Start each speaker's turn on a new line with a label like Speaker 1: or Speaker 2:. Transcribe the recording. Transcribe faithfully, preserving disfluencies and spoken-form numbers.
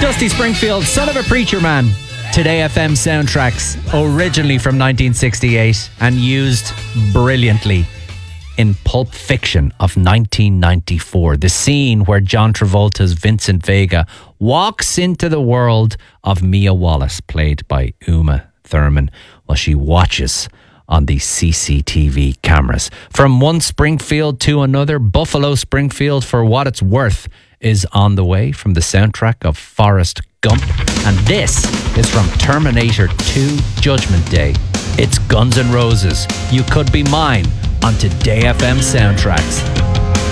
Speaker 1: Dusty Springfield, Son of a Preacher Man. Today F M soundtracks, originally from nineteen sixty-eight and used brilliantly in Pulp Fiction of nineteen ninety-four. The scene where John Travolta's Vincent Vega walks into the world of Mia Wallace, played by Uma Thurman, while she watches on the C C T V cameras. From one Springfield to another, Buffalo Springfield, for what it's worth, is on the way from the soundtrack of Forrest Gump. And this is from Terminator two Judgment Day. It's Guns N' Roses, You Could Be Mine, on Today F M Soundtracks.